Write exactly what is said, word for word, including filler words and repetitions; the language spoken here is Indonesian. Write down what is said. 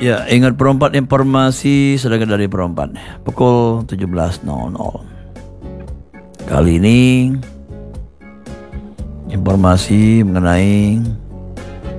Ya, ingat perempat informasi sedangkan dari perempat pukul tujuh belas nol nol. Kali ini informasi mengenai